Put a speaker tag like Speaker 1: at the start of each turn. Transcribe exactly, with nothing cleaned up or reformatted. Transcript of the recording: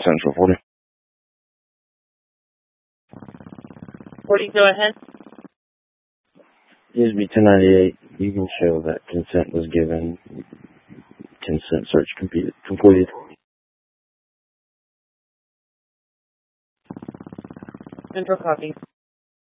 Speaker 1: Central forty.
Speaker 2: forty, go ahead.
Speaker 1: U S B ten ninety-eight, you can show that consent was given. Consent search completed. completed.
Speaker 2: Central copy.